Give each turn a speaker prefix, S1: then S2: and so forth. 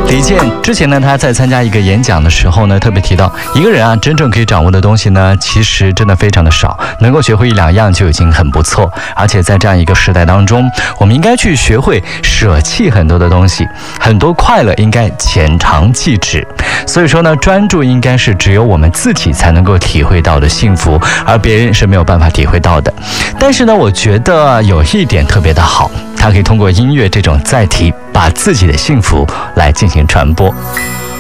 S1: 李健之前呢，他在参加一个演讲的时候呢，特别提到，一个人啊，真正可以掌握的东西呢，其实真的非常的少，能够学会1-2样就已经很不错。而且在这样一个时代当中，我们应该去学会舍弃很多的东西，很多快乐应该浅尝即止。所以说呢，专注应该是只有我们自己才能够体会到的幸福，而别人是没有办法体会到的。但是呢，我觉得有一点特别的好，它可以通过音乐这种载体，把自己的幸福来进行传播。